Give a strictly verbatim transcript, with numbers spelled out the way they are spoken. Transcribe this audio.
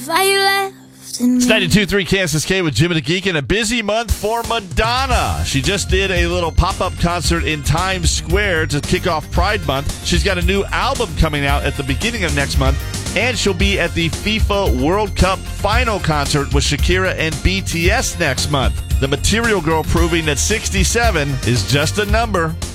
Why you left in It's me? ninety-two point three K S S K with Jim and the Geek, and a busy month for Madonna. She just did a little pop-up concert in Times Square to kick off Pride Month. She's got a new album coming out at the beginning of next month, and she'll be at the FIFA World Cup final concert with Shakira and B T S next month. The Material Girl proving that sixty-seven is just a number.